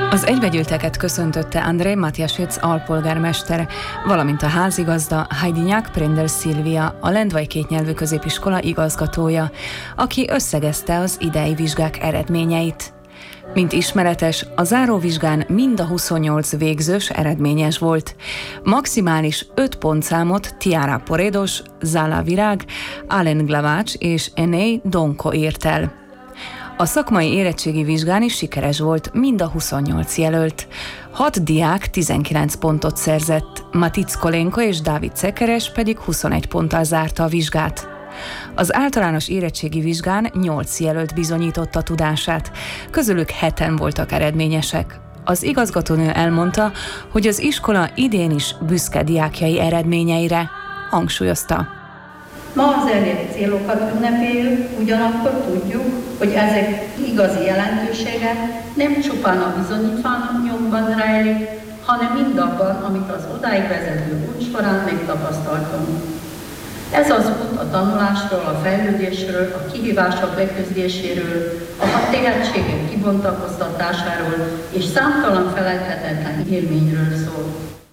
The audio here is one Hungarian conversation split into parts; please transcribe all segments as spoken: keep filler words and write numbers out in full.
Az egybegyűlteket köszöntötte Andrej Matjasic alpolgármester, valamint a házigazda Hajdinják Prindel Szilvia, a Lendvai kétnyelvű középiskola igazgatója, aki összegezte az idei vizsgák eredményeit. Mint ismeretes, a záróvizsgán mind a huszonnyolc végzős eredményes volt. Maximális öt pontszámot Tiara Poredos, Zala Virág, Alen Glavács és Enei Donko ért el. A szakmai érettségi vizsgán is sikeres volt mind a huszonnyolc jelölt. Hat diák tizenkilenc pontot szerzett, Matic Kolenko és Dávid Cekeres pedig huszonegy ponttal zárta a vizsgát. Az általános érettségi vizsgán nyolc jelölt bizonyította tudását, közülük heten voltak eredményesek. Az igazgatónő elmondta, hogy az iskola idén is büszke diákjai eredményeire, hangsúlyozta. Ma az elért célokat ünnepeljük, ugyanakkor tudjuk, hogy ezek igazi jelentősége nem csupán a bizonyítványokban rejlik, hanem mindabban, amit az odáig vezető út során megtapasztaltunk. Ez az út a tanulásról, a fejlődésről, a kihívások leküzdéséről, a tehetségek kibontakoztatásáról és számtalan feledhetetlen élményről szól.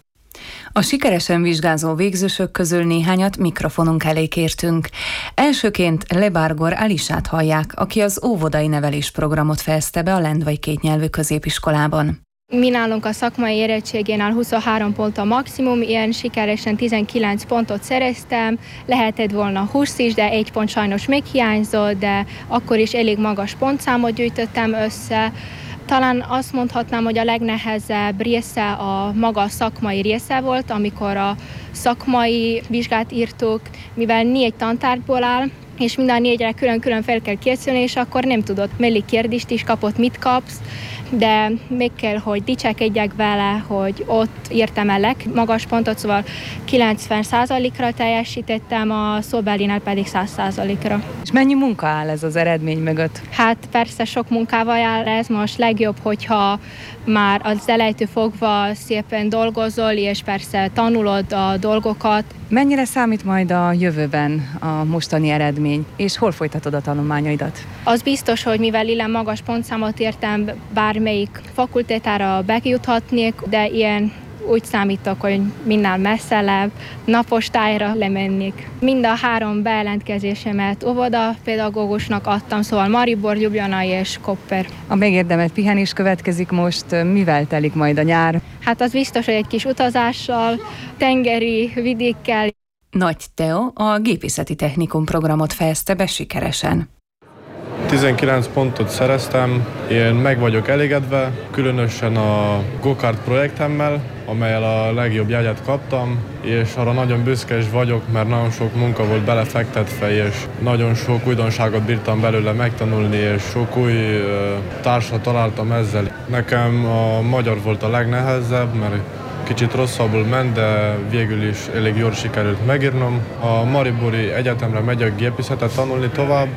A sikeresen vizsgázó végzősök közül néhányat mikrofonunk elé kértünk. Elsőként Lebárgor Alisát hallják, aki az óvodai nevelésprogramot fejezte be a Lendvai kétnyelvű középiskolában. Mi nálunk a szakmai érettségénál huszonhárom pont a maximum, ilyen sikeresen tizenkilenc pontot szereztem, lehetett volna húsz is, de egy pont sajnos még hiányzott, de akkor is elég magas pontszámot gyűjtöttem össze. Talán azt mondhatnám, hogy a legnehezebb része a maga szakmai része volt, amikor a szakmai vizsgát írtuk, mivel négy tantárgyból áll, és mind a négyre külön-külön fel kell készülni, és akkor nem tudod, melyik kérdést is kapott, mit kapsz, de még kell, hogy dicsekedjek vele, hogy ott írtam el legmagas pontot, szóval kilencven százalékra teljesítettem, a szóbelinál pedig száz százalékra. És mennyi munka áll ez az eredmény mögött? Hát persze sok munkával jár ez, most legjobb, hogyha már az elejétől fogva szépen dolgozol, és persze tanulod a dolgokat. Mennyire számít majd a jövőben a mostani eredmény, és hol folytatod a tanulmányaidat? Az biztos, hogy mivel ilyen magas pontszámot értem, bármelyik fakultátára bejuthatnék, de ilyen úgy számítok, hogy minél messzebb, napostályra lemennék. Mind a három bejelentkezésemet óvodapedagógusnak adtam, szóval Maribor, Ljubljana és Koper. A megérdemelt pihenés következik most, mivel telik majd a nyár? Hát az biztos, hogy egy kis utazással, tengeri vidékkel. Nagy Teo a gépészeti technikum programot fejezte be sikeresen. tizenkilenc pontot szereztem, én meg vagyok elégedve, különösen a go-kart projektemmel, amelyel a legjobb jegyet kaptam, és arra nagyon büszke is vagyok, mert nagyon sok munka volt belefektetve, és nagyon sok újdonságot bírtam belőle megtanulni, és sok új társat találtam ezzel. Nekem a magyar volt a legnehezebb, mert kicsit rosszabbul ment, de végül is elég jól sikerült megírnom. A Maribori Egyetemre megyek gépészetet tanulni tovább.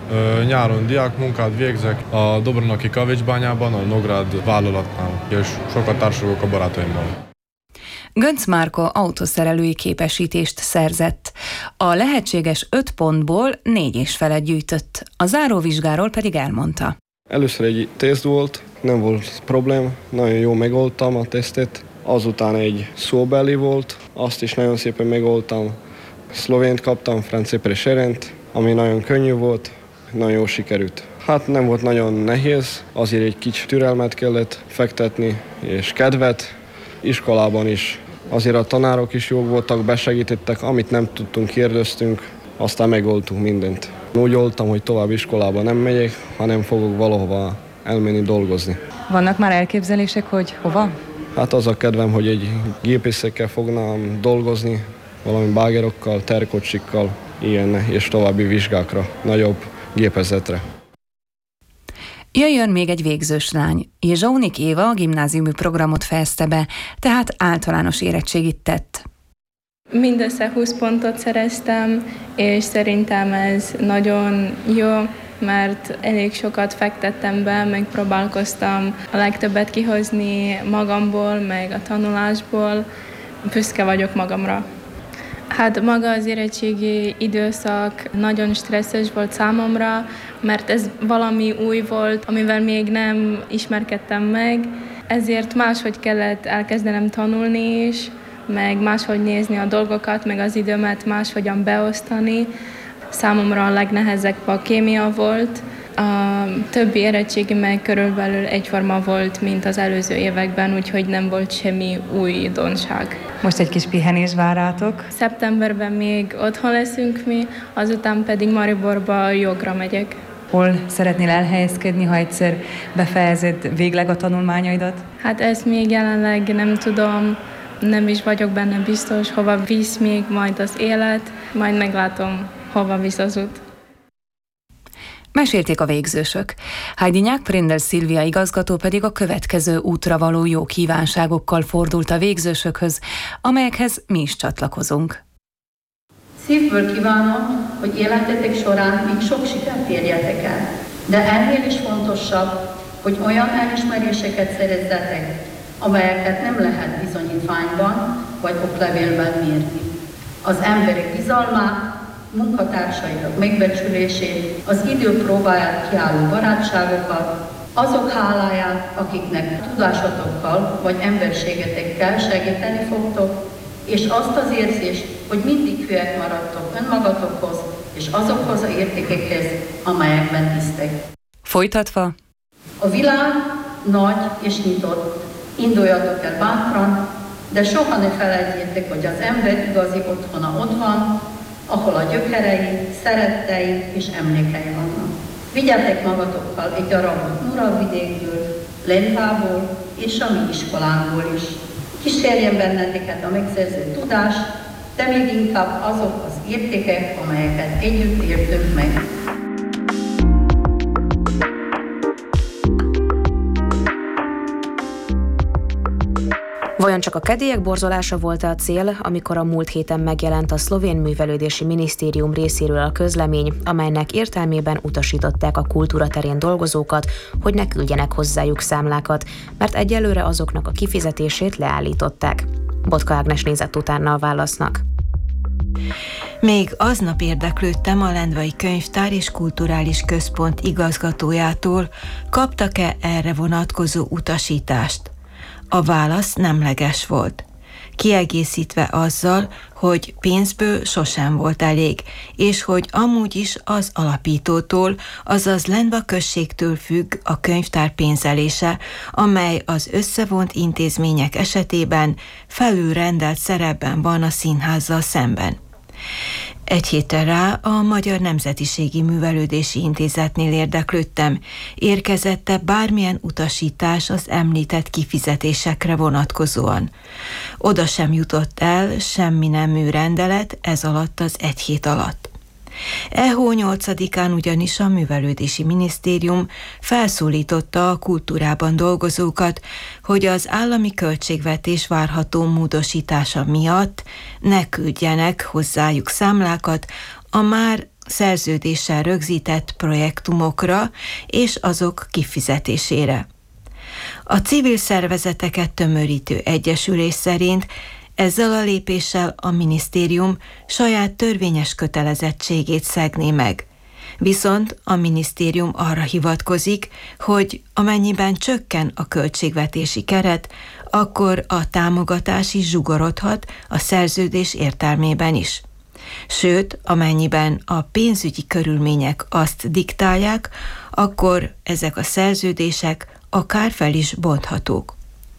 Nyáron diákmunkát végzek a Dobronoki Kavicsbányában, a Nógrád vállalatnál, és sokat társulok a barátaimmal. Gönc Márko autószerelői képesítést szerzett. A lehetséges öt pontból négy és felet gyűjtött. A záróvizsgáról pedig elmondta. Először egy teszt volt, nem volt problém, nagyon jól megoldtam a tesztet. Azután egy szóbeli volt, azt is nagyon szépen megoldtam. Szlovént kaptam, francia preserent, ami nagyon könnyű volt. Nagyon jól sikerült. Hát nem volt nagyon nehéz, azért egy kicsi türelmet kellett fektetni, és kedvet. Iskolában is azért a tanárok is jók voltak, besegítettek, amit nem tudtunk, kérdeztünk, aztán megoldtuk mindent. Úgy voltam, hogy tovább iskolába nem megyek, hanem fogok valahova elmenni dolgozni. Vannak már elképzelések, hogy hova? Hát az a kedvem, hogy egy gépészekkel fognám dolgozni, valami bágerokkal, terkocsikkal, ilyen, és további vizsgákra, nagyobb gépezetre. Jöjjön még egy végzős lány. Jezsónik Éva a gimnáziumi programot fejezte be, tehát általános érettségit tett. Mindössze húsz pontot szereztem, és szerintem ez nagyon jó, mert elég sokat fektettem be, meg próbálkoztam a legtöbbet kihozni magamból, meg a tanulásból. Büszke vagyok magamra. Hát maga az érettségi időszak nagyon stresszes volt számomra, mert ez valami új volt, amivel még nem ismerkedtem meg, ezért máshogy kellett elkezdenem tanulni is, meg máshogy nézni a dolgokat, meg az időmet máshogyan beosztani. Számomra a legnehezebb a kémia volt, a többi érettségi meg körülbelül egyforma volt, mint az előző években, úgyhogy nem volt semmi újdonság. Most egy kis pihenés vár rátok? Szeptemberben még otthon leszünk mi, azután pedig Mariborba jogra megyek. Hol szeretnél elhelyezkedni, ha egyszer befejezed végleg a tanulmányaidat? Hát ezt még jelenleg nem tudom, nem is vagyok benne biztos, hova visz még majd az élet, majd meglátom, hova visz az út. Mesélték a végzősök. Heidinyák Prindel Szilvia igazgató pedig a következő útra való jó kívánságokkal fordult a végzősökhöz, amelyekhez mi is csatlakozunk. Szívből kívánom, hogy életetek során még sok sikert érjetek el, de ennél is fontosabb, hogy olyan elismeréseket szerezzetek, amelyeket nem lehet bizonyítványban vagy oklevélben mérni. Az emberek bizalmát, munkatársainak megbecsülését, az idő próbáját kiálló barátságokat, azok háláját, akiknek tudásatokkal vagy emberségetekkel segíteni fogtok, és azt az érzést, hogy mindig hűek maradtok önmagatokhoz és azokhoz az értékekhez, amelyekben hisztek. Folytatva. A világ nagy és nyitott. Induljatok el bátran, de soha ne felejtjétek, hogy az ember igazi otthona ott van, ahol a gyökerei, szerettei és emlékei vannak. Vigyetek magatokkal egy darabot Muravidékből, Lendvából és a mi iskolánkból is. Kísérjen benneteket a megszerzett tudás, de még inkább azok az értékek, amelyeket együtt értünk meg. Vajon csak a kedélyek borzolása volt a cél, amikor a múlt héten megjelent a Szlovén Művelődési Minisztérium részéről a közlemény, amelynek értelmében utasították a kultúra terén dolgozókat, hogy ne küldjenek hozzájuk számlákat, mert egyelőre azoknak a kifizetését leállították. Botka Ágnes nézett utána a válasznak. Még aznap érdeklődtem a Lendvai Könyvtár és Kulturális Központ igazgatójától, kaptak-e erre vonatkozó utasítást. A válasz nemleges volt, kiegészítve azzal, hogy pénzből sosem volt elég, és hogy amúgy is az alapítótól, azaz Lendva községtől függ a könyvtár pénzelése, amely az összevont intézmények esetében felülrendelt szerepben van a színházzal szemben. Egy héttel rá a Magyar Nemzetiségi Művelődési Intézetnél érdeklődtem, érkezett-e bármilyen utasítás az említett kifizetésekre vonatkozóan. Oda sem jutott el semmi nemű rendelet ez alatt az egy hét alatt. E hó nyolcadikán ugyanis a Művelődési Minisztérium felszólította a kultúrában dolgozókat, hogy az állami költségvetés várható módosítása miatt ne küldjenek hozzájuk számlákat a már szerződéssel rögzített projektumokra és azok kifizetésére. A civil szervezeteket tömörítő egyesülés szerint ezzel a lépéssel a minisztérium saját törvényes kötelezettségét szegné meg. Viszont a minisztérium arra hivatkozik, hogy amennyiben csökken a költségvetési keret, akkor a támogatás is zsugorodhat a szerződés értelmében is. Sőt, amennyiben a pénzügyi körülmények azt diktálják, akkor ezek a szerződések akár fel is bonthatók.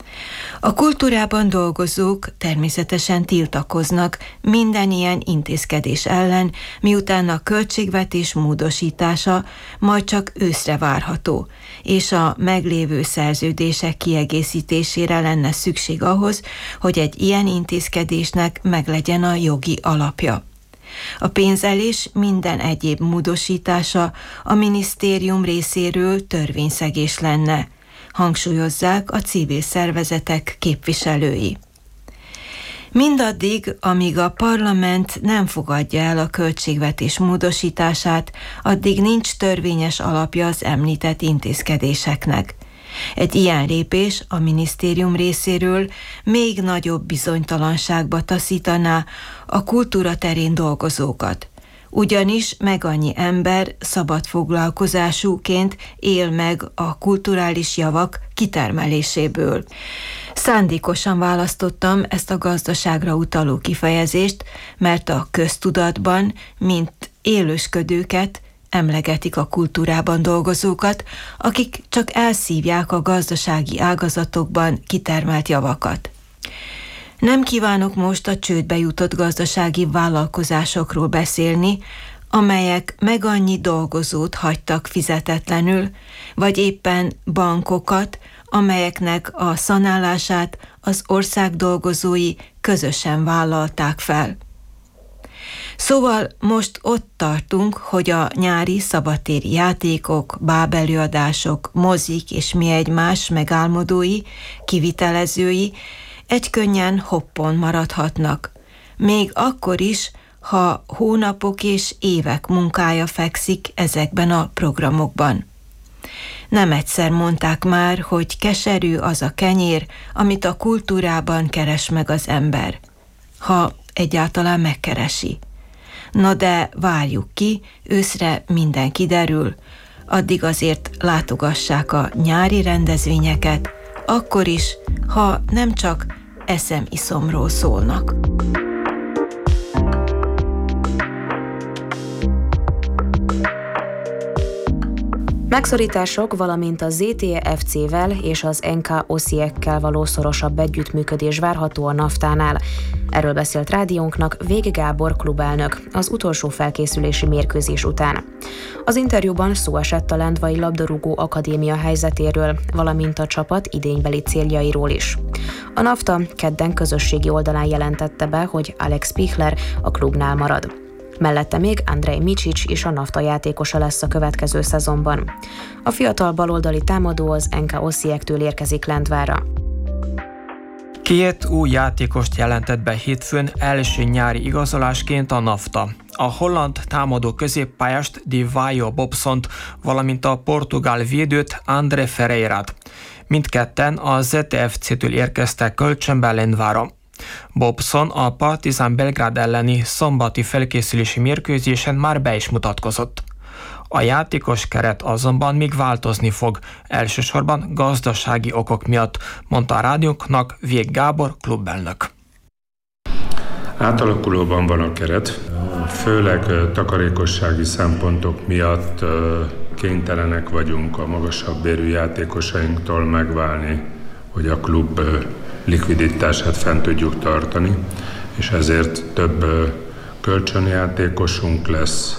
A kultúrában dolgozók természetesen tiltakoznak minden ilyen intézkedés ellen, miután a költségvetés módosítása majd csak őszre várható, és a meglévő szerződések kiegészítésére lenne szükség ahhoz, hogy egy ilyen intézkedésnek meglegyen a jogi alapja. A pénzelés minden egyéb módosítása a minisztérium részéről törvényszegés lenne, hangsúlyozzák a civil szervezetek képviselői. Mindaddig, amíg a parlament nem fogadja el a költségvetés módosítását, addig nincs törvényes alapja az említett intézkedéseknek. Egy ilyen lépés a minisztérium részéről még nagyobb bizonytalanságba taszítaná a kultúra terén dolgozókat. ugyanis meg annyi ember szabad foglalkozásúként él meg a kulturális javak kitermeléséből. Szándékosan választottam ezt a gazdaságra utaló kifejezést, mert a köztudatban, mint élősködőket, emlegetik a kultúrában dolgozókat, akik csak elszívják a gazdasági ágazatokban kitermelt javakat. Nem kívánok most a csődbe jutott gazdasági vállalkozásokról beszélni, amelyek meg annyi dolgozót hagytak fizetetlenül, vagy éppen bankokat, amelyeknek a szanálását az ország dolgozói közösen vállalták fel. Szóval most ott tartunk, hogy a nyári szabadtéri játékok, bábelőadások, mozik és mi egymás megálmodói, kivitelezői egykönnyen hoppon maradhatnak. Még akkor is, ha hónapok és évek munkája fekszik ezekben a programokban. Nem egyszer mondták már, hogy keserű az a kenyér, amit a kultúrában keres meg az ember. Ha egyáltalán megkeresi. Na de várjuk ki, őszre minden kiderül, addig azért látogassák a nyári rendezvényeket, akkor is, ha nem csak eszem-iszomról szólnak. Megszorítások, valamint a zé té e ef cé-vel és az en ká Osijekkel való szorosabb együttműködés várható a naftánál. Erről beszélt rádiónknak Vég Gábor klubelnök az utolsó felkészülési mérkőzés után. Az interjúban szó esett a Lendvai labdarúgó akadémia helyzetéről, valamint a csapat idénybeli céljairól is. A NAFTA kedden közösségi oldalán jelentette be, hogy Alex Pichler a klubnál marad. Mellette még Andrej Micsics is a NAFTA játékosa lesz a következő szezonban. A fiatal baloldali támadó az en ká Osijektől érkezik Lendvára. Két új játékost jelentett be hétfőn első nyári igazolásként a NAFTA. A holland támadó középpályást Di Vaio Bobsont, valamint a portugál védőt André Ferreirát. Mindketten a zé té ef cé-től érkeztek kölcsönbe Lendvára. Bobson a Partizan Belgrád elleni szombati felkészülési mérkőzésen már be is mutatkozott. A játékos keret azonban még változni fog, elsősorban gazdasági okok miatt, mondta a rádiónknak Vég Gábor klubelnök. Átalakulóban van a keret, főleg takarékossági szempontok miatt kénytelenek vagyunk a magasabb bérű játékosainktól megválni, hogy a klub likviditását fent tudjuk tartani, és ezért több kölcsönjátékosunk lesz,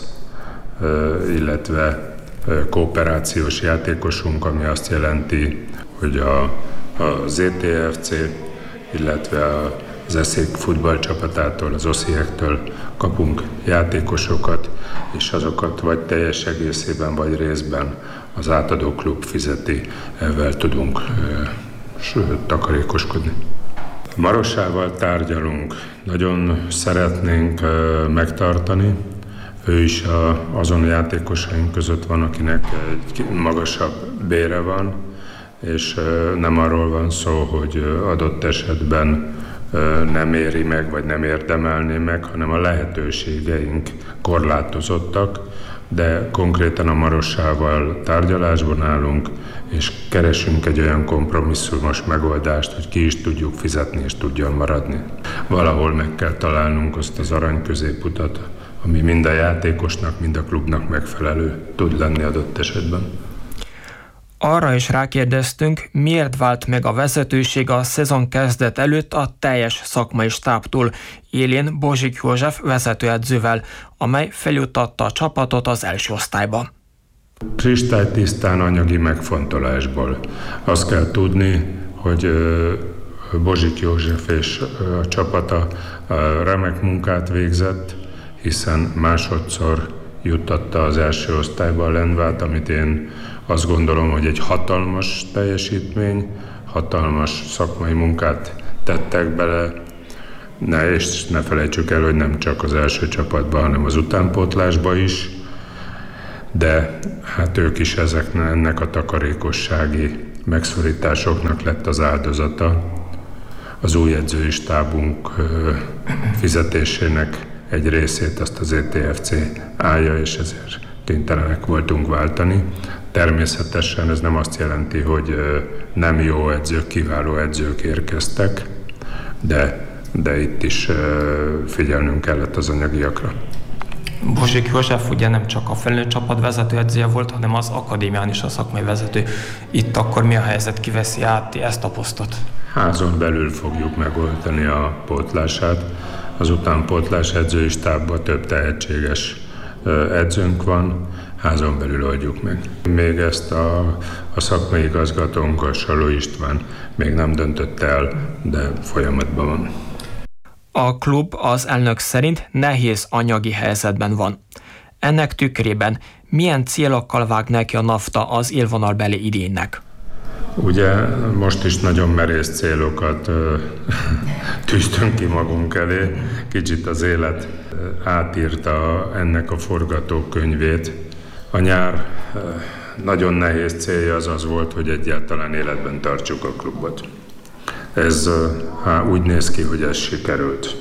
illetve kooperációs játékosunk, ami azt jelenti, hogy a, a zé té ef cé, illetve az Eszék futballcsapatától, az Osijektől kapunk játékosokat, és azokat vagy teljes egészében, vagy részben az átadó klub fizeti, ezzel tudunk takarékoskodni. Marossával tárgyalunk, nagyon szeretnénk megtartani, ő is a, azon játékosaink között van, akinek egy magasabb bére van, és nem arról van szó, hogy adott esetben nem éri meg, vagy nem érdemelné meg, hanem a lehetőségeink korlátozottak, de konkrétan a Marossával tárgyalásban állunk, és keresünk egy olyan kompromisszumos megoldást, hogy ki is tudjuk fizetni, és tudjon maradni. Valahol meg kell találnunk azt az arany középutat, ami mind a játékosnak, mind a klubnak megfelelő tud lenni adott esetben. Arra is rákérdeztünk, miért vált meg a vezetőség a szezon kezdet előtt a teljes szakmai stábtól, élén Bozsik József vezetőedzővel, amely feljutatta a csapatot az első osztályba. Kristálytisztán anyagi megfontolásból. Azt kell tudni, hogy Bozsik József és a csapata remek munkát végzett, hiszen másodszor juttatta az első osztályba a Lendvát, amit én azt gondolom, hogy egy hatalmas teljesítmény, hatalmas szakmai munkát tettek bele, ne, és ne felejtsük el, hogy nem csak az első csapatban, hanem az utánpótlásban is, de hát ők is ezeknek, ennek a takarékossági megszorításoknak lett az áldozata. Az új edzői stábunk fizetésének egy részét azt az é té ef cé állja, és ezért kénytelenek voltunk váltani. Természetesen ez nem azt jelenti, hogy nem jó edzők, kiváló edzők érkeztek, de, de itt is figyelnünk kellett az anyagiakra. Bozsik József ugye nem csak a felnőtt csapat vezetőedzője volt, hanem az akadémián is a szakmai vezető. Itt akkor mi a helyzet, kiveszi át ezt a posztot? Házon belül fogjuk megoldani a pótlását. Az utánpótlás edzői stábban több tehetséges edzőnk van, házon belül oldjuk meg. Még ezt a, a szakmai igazgatónk, a Saló István még nem döntött el, de folyamatban van. A klub az elnök szerint nehéz anyagi helyzetben van. Ennek tükrében milyen célokkal vág neki a NAFTA az élvonalbeli idénynek? Ugye most is nagyon merész célokat tűztünk ki magunk elé. Kicsit az élet átírta ennek a forgatókönyvét. A nyár nagyon nehéz célja az az volt, hogy egyáltalán életben tartsuk a klubot. Ez hát, úgy néz ki, hogy ez sikerült.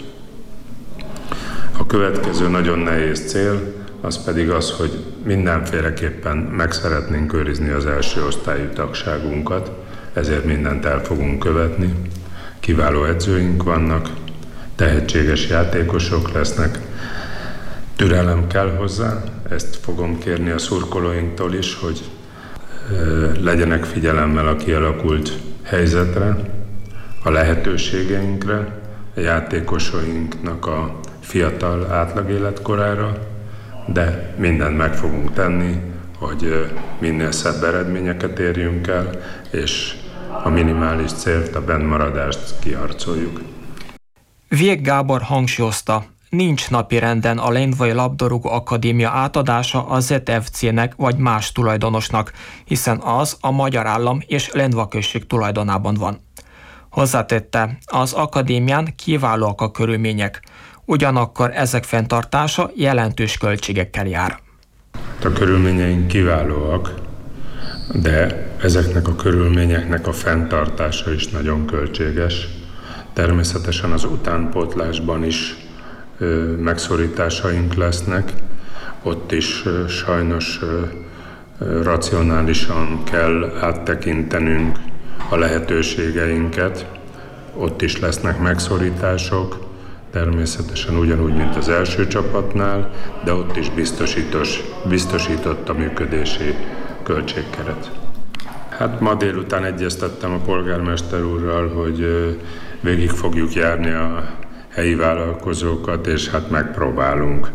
A következő nagyon nehéz cél, az pedig az, hogy mindenféleképpen meg szeretnénk őrizni az első osztályú tagságunkat, ezért mindent el fogunk követni. Kiváló edzőink vannak, tehetséges játékosok lesznek, türelem kell hozzá, ezt fogom kérni a szurkolóinktól is, hogy legyenek figyelemmel a kialakult helyzetre, a lehetőségeinkre, a játékosainknak a fiatal átlag életkorára, de mindent meg fogunk tenni, hogy minél szebb eredményeket érjünk el, és a minimális célt, a bennmaradást kiharcoljuk. Vég Gábor hangsúlyozta, nincs napirenden a Lendvai Labdarúgó Akadémia átadása a zet ef cé-nek vagy más tulajdonosnak, hiszen az a magyar állam és Lendva község tulajdonában van. Hozzátette, az akadémián kiválóak a körülmények, ugyanakkor ezek fenntartása jelentős költségekkel jár. A körülményeink kiválóak, de ezeknek a körülményeknek a fenntartása is nagyon költséges. Természetesen az utánpótlásban is ö, megszorításaink lesznek, ott is ö, sajnos ö, ö, racionálisan kell áttekintenünk a lehetőségeinket, ott is lesznek megszorítások, természetesen ugyanúgy, mint az első csapatnál, de ott is biztosítós, biztosított a működési költségkeret. Hát ma délután egyeztettem a polgármester úrral, hogy végig fogjuk járni a helyi vállalkozókat, és hát megpróbálunk,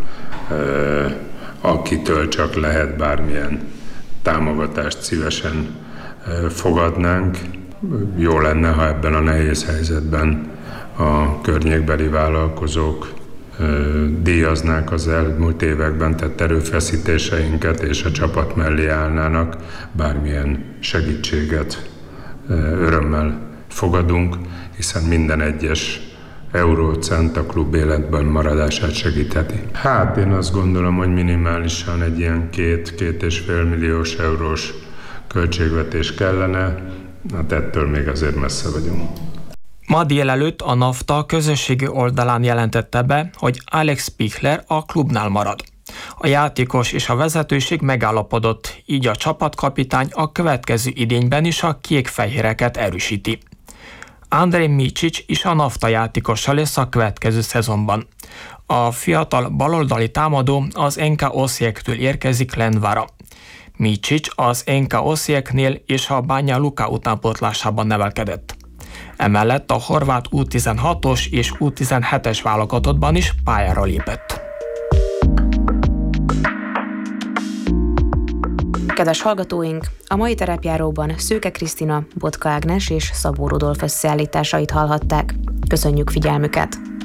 akitől csak lehet, bármilyen támogatást szívesen fogadnánk. Jó lenne, ha ebben a nehéz helyzetben a környékbeli vállalkozók díjaznák az elmúlt években tett erőfeszítéseinket, és a csapat mellé állnának, bármilyen segítséget örömmel fogadunk, hiszen minden egyes eurócent a klub életben maradását segítheti. Hát én azt gondolom, hogy minimálisan egy ilyen két-két és fél milliós eurós költségvetés kellene, hát ettől még azért messze vagyunk. Ma délelőtt a NAFTA közösségi oldalán jelentette be, hogy Alex Pichler a klubnál marad. A játékos és a vezetőség megállapodott, így a csapatkapitány a következő idényben is a kék-fehéreket erősíti. Andrej Micic is a NAFTA játékosa lesz a következő szezonban. A fiatal baloldali támadó az en ká Osijektől érkezik Lendvára. Micic az en ká Osijeknél és a Banja Luka utánpótlásában nevelkedett. Emellett a horvát U tizenhatos és U tizenhetes válogatottban is pályára lépett. Kedves hallgatóink, a mai terepjáróban Szőke Krisztina, Botka Ágnes és Szabó Rudolf összeállításait hallhatták. Köszönjük figyelmüket!